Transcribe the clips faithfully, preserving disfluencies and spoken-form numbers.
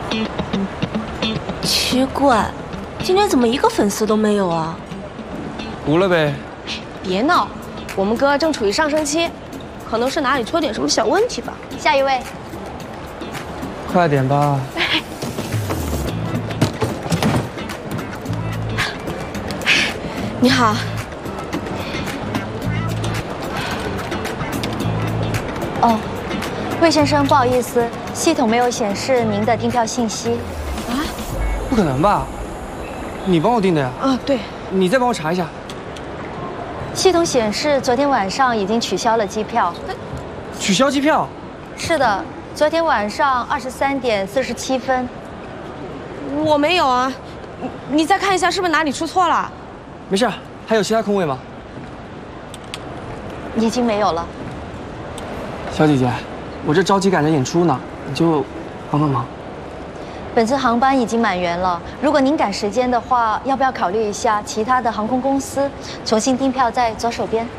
奇怪，今天怎么一个粉丝都没有啊？ 糊了呗。 别闹，我们哥正处于上升期，可能是哪里出了点什么小问题吧。 下一位， 快点吧。 你好。 哦，魏先生，不好意思，系统没有显示您的订票信息。 啊？ 不可能吧？你帮我订的呀？ 啊，对。 你再帮我查一下。 系统显示昨天晚上已经取消了机票。 取消机票？ 是的，昨天晚上二十三点四十七分。 我没有啊，你你再看一下是不是哪里出错了？ 没事，还有其他空位吗？ 已经没有了。 小姐姐，我这着急赶着演出呢，你就帮帮忙。 本次航班已经满员了，如果您赶时间的话，要不要考虑一下其他的航空公司重新订票在左手边？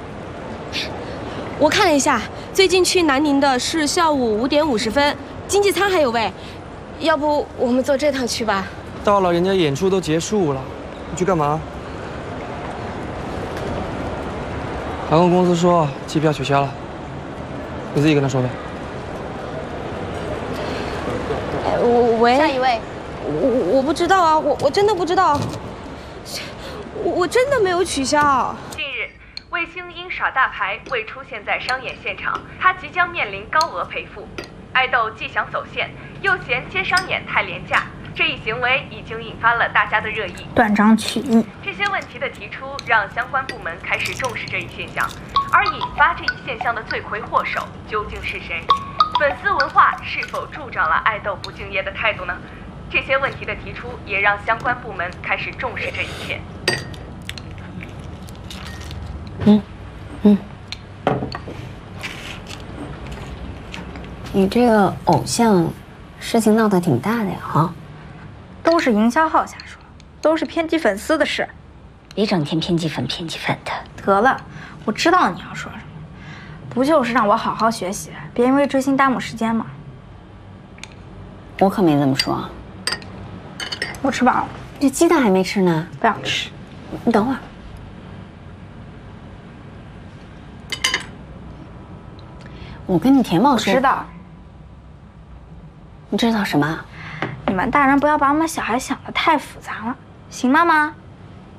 我看了一下，最近去南宁的是下午五点五十分，经济舱还有位，要不我们坐这趟去吧？ 到了，人家演出都结束了，你去干嘛？航空公司说机票取消了，你自己跟他说呗。 我喂， 下一位， 我我不知道啊，我我真的不知道，我我真的没有取消。 近日，卫星因耍大牌未出现在商演现场，他即将面临高额赔付。爱豆既想走线，又嫌接商演太廉价，这一行为已经引发了大家的热议。 断章取义， 这些问题的提出，让相关部门开始重视这一现象，而引发这一现象的罪魁祸首究竟是谁？粉丝文化是否助长了爱豆不敬业的态度呢？这些问题的提出，也让相关部门开始重视这一切。 嗯嗯，你这个偶像事情闹得挺大的呀，哈。 都是营销号瞎说，都是偏激粉丝的事。 别整天偏激粉偏激粉的。 得了，我知道你要说什么，不就是让我好好学习，别因为追星耽误时间吗？ 我可没这么说。 我吃饱了， 这鸡蛋还没吃呢， 不想吃。 你等会儿。我跟你田茂说， 知道。 你知道什么？ 你们大人不要把我们小孩想得太复杂了，行吗，妈？